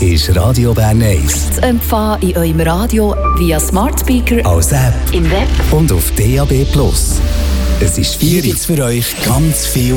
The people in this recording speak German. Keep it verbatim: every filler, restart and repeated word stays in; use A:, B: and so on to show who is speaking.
A: ist Radio Bern eins.
B: Zu empfangen in eurem Radio via Smart Speaker,
A: als App
B: im Web
A: und auf D A B Plus. Es ist vier für euch ganz viel